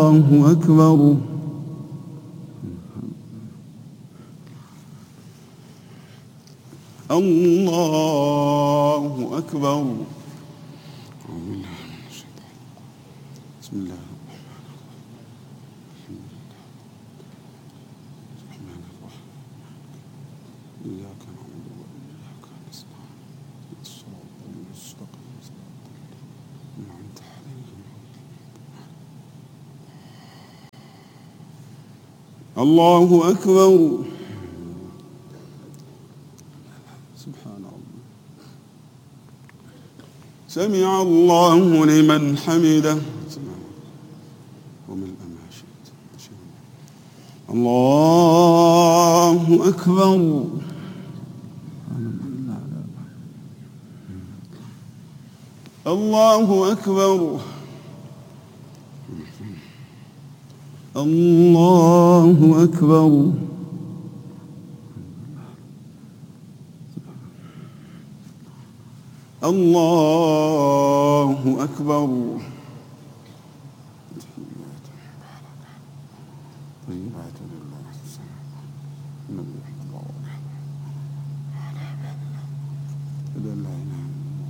الله أكبر. الله أكبر. بسم الله الرحمن الرحيم. إياك نعبد وإياك نستعين الصراط المستقيم صراط الذين أنعمت عليهم. الله أكبر. سبحان الله. سمع الله لمن حمده. وملء ما شئت. الله أكبر. الله أكبر. الله أكبر. الله أكبر.